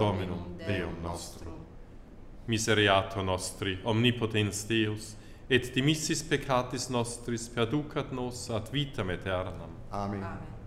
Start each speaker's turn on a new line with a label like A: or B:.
A: Dominum Deum nostrum. Misereatur nostri, omnipotens Deus, et dimissis peccatis nostris perducat nos ad vitam aeternam.
B: Amen.